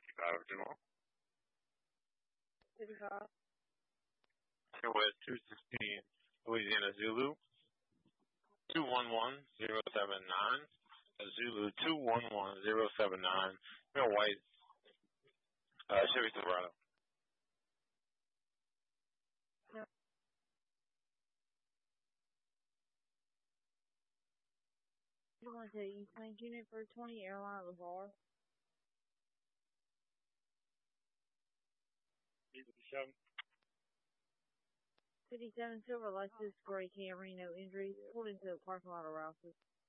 General. 55. West 216, Louisiana Zulu. 211079. Zulu 211079. Real white. Chevy Silverado. No. You want to East Main unit for 20 Airline LeVar? 57 Silver Lexus, gray Camry, no injuries. Pulled into the parking lot of Rouse's.